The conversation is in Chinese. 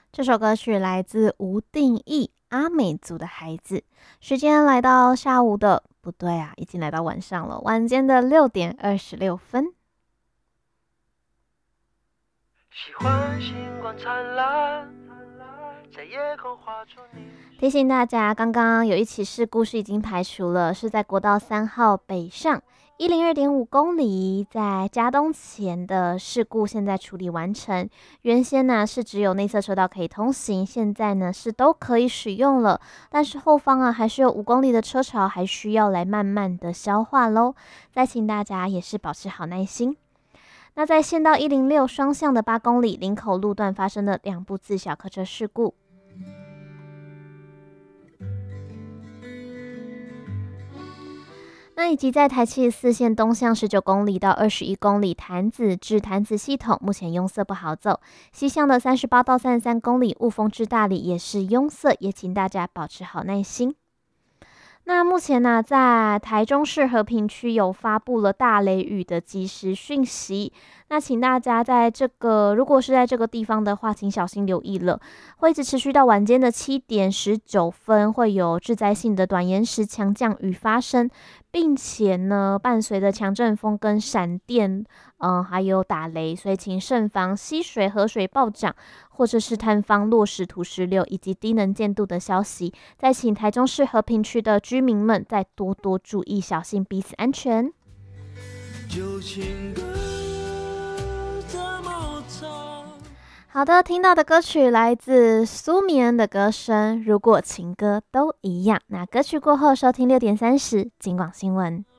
这首歌曲来自吴定义阿美族的孩子。时间来到下午的，不对啊，已经来到晚上了，晚间的6:26。喜欢星光灿烂，在夜空画出你。提醒大家，刚刚有一起事故是已经排除了，是在国道3号北上102.5公里，在嘉东前的事故现在处理完成。原先呢是只有内侧车道可以通行，现在呢是都可以使用了，但是后方啊还是有5公里的车潮，还需要来慢慢的消化咯。再请大家也是保持好耐心。那在县道106双向的8公里林口路段发生了2部自小客车事故。那以及在台74线东向19公里到21公里潭子至潭子系统，目前拥塞不好走。西向的38到33公里雾峰至大里也是拥塞，也请大家保持好耐心。那目前呢，在台中市和平区有发布了大雷雨的即时讯息，那请大家在如果是在这个地方的话，请小心留意了，会一直持续到晚间的7:19，会有致灾性的短延时强降雨发生，并且呢，伴随着强阵风跟闪电，还有打雷，所以请慎防溪水、河水暴涨，或者是塌方、落石、土石流以及低能见度的消息。再请台中市和平区的居民们再多多注意，小心彼此安全。好的，听到的歌曲来自苏米恩的歌声《如果情歌都一样》。那歌曲过后，收听6:30金广新闻。